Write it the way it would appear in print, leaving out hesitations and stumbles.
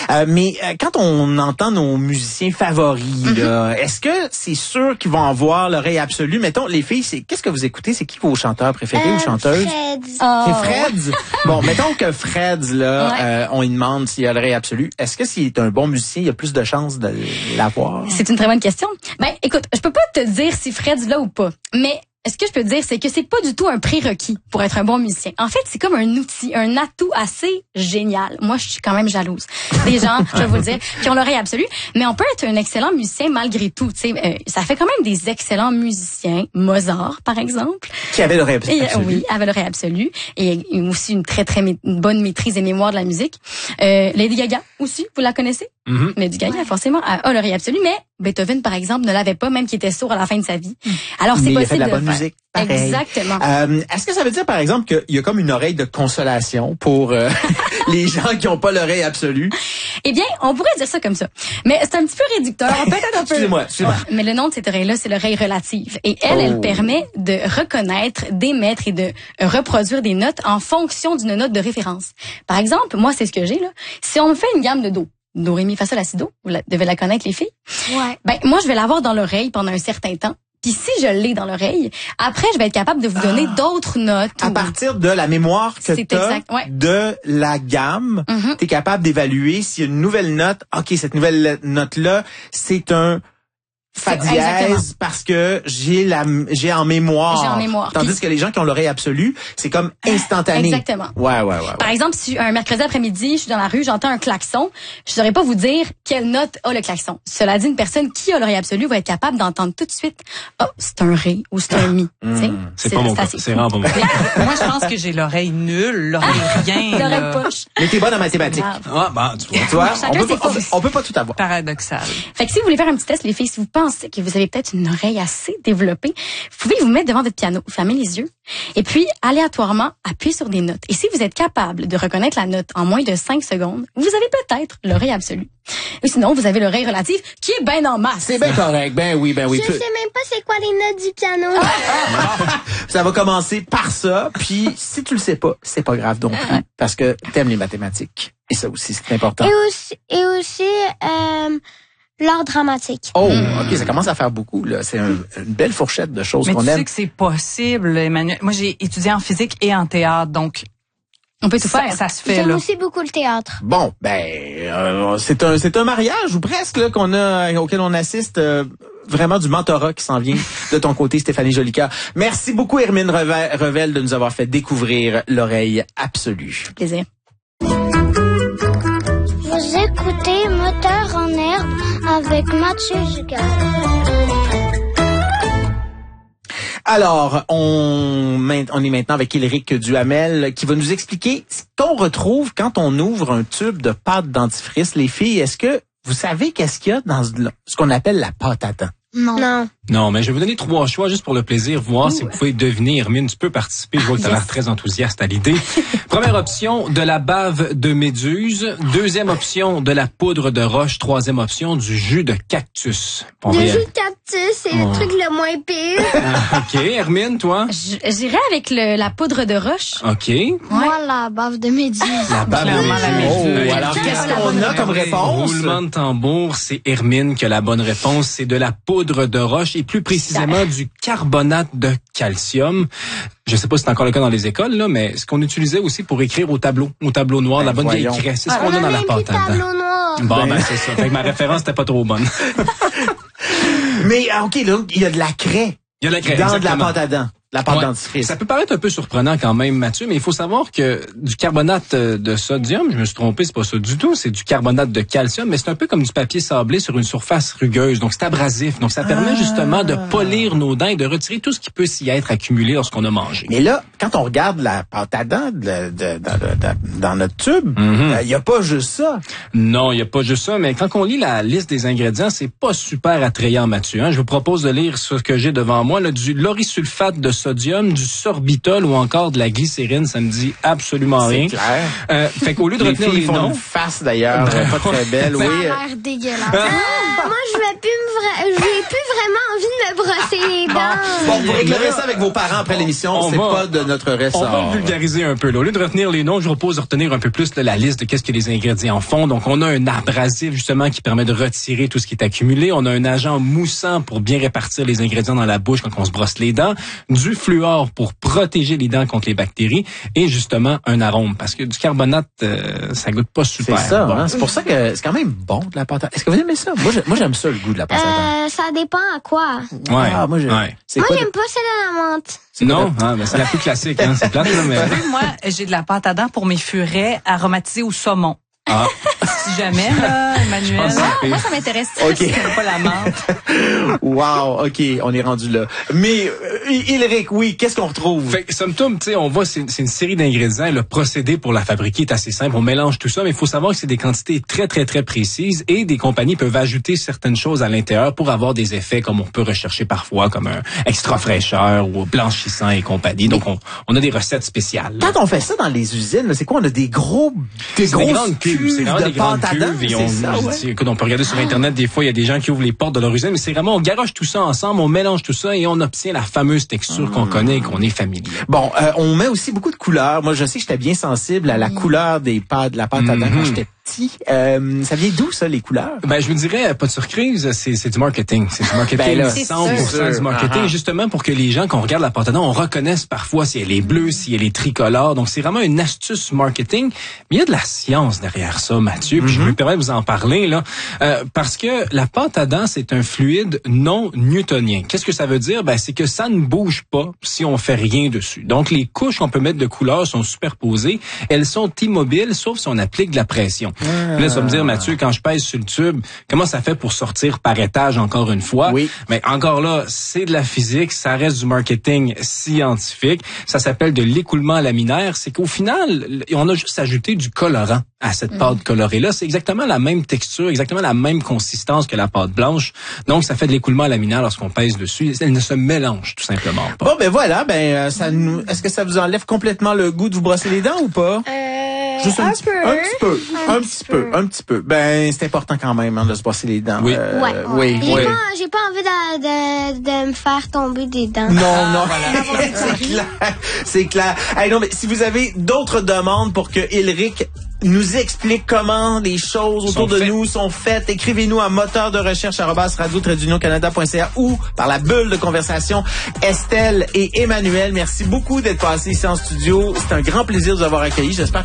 Mais quand on entend nos musiciens favoris, là, est-ce que c'est sûr qu'ils vont avoir l'oreille absolue? Mettons, les filles, qu'est-ce que vous écoutez? C'est qui vos chanteurs préférés ou chanteuses? Fred. C'est Fred? Bon, mettons que Fred, là, on lui demande s'il a l'oreille absolue. Est-ce que s'il est un bon musicien, il a plus de chances de l'avoir? C'est une très bonne question. Ben, écoute, je peux pas te dire si Fred's là ou pas, mais ce que je peux te dire, c'est que c'est pas du tout un prérequis pour être un bon musicien. En fait, c'est comme un outil, un atout assez génial. Moi, je suis quand même jalouse des gens, je vais vous le dire, qui ont l'oreille absolue. Mais on peut être un excellent musicien malgré tout. Tu sais, ça fait quand même des excellents musiciens. Mozart, par exemple. Qui avait l'oreille absolue. Oui, avait l'oreille absolue. Et aussi une très bonne maîtrise et mémoire de la musique. Lady Gaga aussi, vous la connaissez? Lady Gaga, forcément, a l'oreille absolue. Mais Beethoven, par exemple, ne l'avait pas, même qu'il était sourd à la fin de sa vie. Alors, c'est possible. Il a fait de la bonne musique. Pareil. Exactement. Est-ce que ça veut dire, par exemple, qu'il y a comme une oreille de consolation pour les gens qui n'ont pas l'oreille absolue? Eh bien, on pourrait dire ça comme ça. Mais c'est un petit peu réducteur. Peut-être un peu. Excusez-moi. Mais le nom de cette oreille-là, c'est l'oreille relative. Et elle permet de reconnaître, d'émettre et de reproduire des notes en fonction d'une note de référence. Par exemple, moi, c'est ce que j'ai, là. Si on me fait une gamme de Do, Do, Ré, Mi, Fa, Sol, La, Si, Do, vous devez la connaître, les filles. Ouais. Ben, moi, je vais l'avoir dans l'oreille pendant un certain temps. Puis si je l'ai dans l'oreille, après, je vais être capable de vous donner d'autres notes. À partir de la mémoire que tu as de la gamme, tu es capable d'évaluer s'il y a une nouvelle note. OK, cette nouvelle note-là, c'est un fa dièse parce que j'ai en mémoire. J'ai en mémoire. Tandis que les gens qui ont l'oreille absolue, c'est comme instantané. Exactement. Ouais. Par exemple, si un mercredi après-midi, je suis dans la rue, j'entends un klaxon, je saurais pas vous dire quelle note a le klaxon. Cela dit, une personne qui a l'oreille absolue va être capable d'entendre tout de suite, c'est un ré ou c'est un mi. C'est pas mon cas. C'est vraiment pas mon cas. Moi, je pense que j'ai l'oreille nulle, l'oreille rien. L'oreille poche. Mais t'es bonne en mathématiques. Ah, ben, tu vois. On peut pas tout avoir. Paradoxal. Fait que si vous voulez faire un petit test, les filles, si vous pensez que vous avez peut-être une oreille assez développée, vous pouvez vous mettre devant votre piano, fermer les yeux, et puis aléatoirement appuyer sur des notes. Et si vous êtes capable de reconnaître la note en moins de 5 secondes, vous avez peut-être l'oreille absolue. Et sinon, vous avez l'oreille relative qui est bien en masse. C'est bien correct. Ben oui. Je sais même pas c'est quoi les notes du piano. Ça va commencer par ça, puis si tu le sais pas, c'est pas grave non plus, parce que t'aimes les mathématiques. Et ça aussi, c'est important. Et aussi l'art dramatique. Oh, OK, ça commence à faire beaucoup, là. C'est une belle fourchette de choses qu'on aime. Mais tu sais que c'est possible, Emmanuel. Moi, j'ai étudié en physique et en théâtre, donc on peut tout faire. Ça se fait, J'aime là. aussi beaucoup le théâtre. Bon, c'est un mariage ou presque là auquel on assiste. Vraiment du mentorat qui s'en vient de ton côté, Stéphanie Jolicoeur. Merci beaucoup, Hermine Revel, de nous avoir fait découvrir l'oreille absolue. Plaisir. Vous écoutez Moteur en herbe avec Mathieu Zucker. Alors, on est maintenant avec Éric Duhamel qui va nous expliquer ce qu'on retrouve quand on ouvre un tube de pâte dentifrice. Les filles, est-ce que vous savez qu'est-ce qu'il y a dans ce qu'on appelle la pâte à dents? Non, mais je vais vous donner 3 choix juste pour le plaisir, voir si vous pouvez deviner. Hermine, tu peux participer. Je vois que tu as l'air très enthousiaste à l'idée. Première option, de la bave de méduse. Deuxième option, de la poudre de roche. Troisième option, du jus de cactus. Le jus de cactus, c'est le truc le moins pire. OK. Hermine, toi? J'irais avec la poudre de roche. OK. Moi, la bave de méduse. La bave de méduse. Alors, qu'est-ce qu'on a comme réponse? Roulement de tambour, c'est Hermine qui a la bonne réponse. C'est de la poudre de roche et plus précisément du carbonate de calcium. Je sais pas si c'est encore le cas dans les écoles, là, mais ce qu'on utilisait aussi pour écrire au tableau noir, la bonne vieille craie. C'est ce qu'on a dans la pâte à dents. Bon, c'est ça. Fait que ma référence n'était pas trop bonne. Mais, OK, là, il y a de la craie. Il y a de la craie, dans de la pâte à dents. La pâte dentifrice. Ça peut paraître un peu surprenant quand même, Mathieu, mais il faut savoir que du carbonate de sodium, je me suis trompé, c'est pas ça du tout, c'est du carbonate de calcium, mais c'est un peu comme du papier sablé sur une surface rugueuse, donc c'est abrasif. Donc ça permet justement de polir nos dents et de retirer tout ce qui peut s'y être accumulé lorsqu'on a mangé. Mais là, quand on regarde la pâte à dents dans notre tube, il y a pas juste ça. Non, il y a pas juste ça, mais quand on lit la liste des ingrédients, c'est pas super attrayant, Mathieu. Je vous propose de lire ce que j'ai devant moi, là, du laurysulfate de sodium, du sorbitol ou encore de la glycérine, ça me dit absolument rien. C'est clair. Fait qu'au lieu de retenir les noms, une face d'ailleurs pas très belle, oui. Ça a l'air dégueulasse. Moi, je vais plus vraiment envie de me brosser les dents. Bon, vous réglerez ça avec vos parents après l'émission. C'est pas de notre ressort. On va vulgariser un peu. Là. Au lieu de retenir les noms, je vous propose de retenir un peu plus la liste de qu'est-ce que les ingrédients font. Donc, on a un abrasif, justement, qui permet de retirer tout ce qui est accumulé. On a un agent moussant pour bien répartir les ingrédients dans la bouche quand on se brosse les dents. Du fluor pour protéger les dents contre les bactéries. Et justement, un arôme. Parce que du carbonate, ça goûte pas super. C'est ça, bon. hein? C'est pour ça que c'est quand même bon de la pâte à dents. Est-ce que vous aimez ça? Moi, j'aime ça, le goût de la pâte à dents. Ça dépend à quoi. Ouais. Ah, moi, j'aime pas celle à la menthe. Non, ben, c'est la plus classique, hein. C'est plate, là, mais... Moi, j'ai de la pâte à dents pour mes furets aromatisés au saumon. Ah. Si jamais, là, Emmanuel. Moi, ça m'intéresse. OK. Pas la menthe. Wow, OK, on est rendu là. Mais, Ilric, oui, qu'est-ce qu'on retrouve? Fait que, somme toute, tu sais, on voit, c'est une série d'ingrédients. Le procédé pour la fabriquer est assez simple. On mélange tout ça, mais il faut savoir que c'est des quantités très, très, très précises et des compagnies peuvent ajouter certaines choses à l'intérieur pour avoir des effets comme on peut rechercher parfois, comme un extra fraîcheur ou blanchissant et compagnie. Donc, on a des recettes spéciales. Quand on fait ça dans les usines, là, c'est quoi? On a des grosses grandes cuves. C'est vraiment des grandes pâte à dents, cuves. Et c'est ça, écoute, on peut regarder sur Internet, des fois, il y a des gens qui ouvrent les portes de leur usine, mais c'est vraiment, on garoche tout ça ensemble, on mélange tout ça et on obtient la fameuse texture qu'on connaît et qu'on est familier. Bon, on met aussi beaucoup de couleurs. Moi, je sais que j'étais bien sensible à la couleur de la pâte à dents quand j'étais petit. Ça vient d'où, ça, les couleurs? Ben, je vous dirais, pas de surprise, c'est du marketing. C'est du marketing, Ben là, 100% du marketing, justement pour que les gens, quand on regarde la pâte à dents, on reconnaisse parfois si elle est bleue, si elle est tricolore. Donc, c'est vraiment une astuce marketing. Mais il y a de la science derrière ça, Mathieu. Puis je me permets de vous en parler, là. Parce que la pâte à dents, c'est un fluide non newtonien. Qu'est-ce que ça veut dire? Ben, c'est que ça ne bouge pas si on fait rien dessus. Donc, les couches qu'on peut mettre de couleurs sont superposées. Elles sont immobiles, sauf si on applique de la pression. Là, ça va me dire, Mathieu, quand je pèse sur le tube, comment ça fait pour sortir par étage encore une fois? Oui. Mais encore là, c'est de la physique, ça reste du marketing scientifique. Ça s'appelle de l'écoulement laminaire. C'est qu'au final, on a juste ajouté du colorant à cette pâte colorée-là. C'est exactement la même texture, exactement la même consistance que la pâte blanche. Donc, ça fait de l'écoulement laminaire lorsqu'on pèse dessus. Elle ne se mélange tout simplement pas. Bon, ben voilà, est-ce que ça vous enlève complètement le goût de vous brosser les dents ou pas? Juste un petit peu. Ben, c'est important quand même, hein, de se brosser les dents. Oui. Oui. J'ai pas envie de me faire tomber des dents. Non. C'est clair. Hey, non, mais si vous avez d'autres demandes pour que Ilric nous explique comment les choses autour de nous sont faites, écrivez-nous à moteur-de-recherche@radio-canada.ca ou par la bulle de conversation. Estelle et Emmanuel, merci beaucoup d'être passés ici en studio. C'est un grand plaisir de vous avoir accueillis. J'espère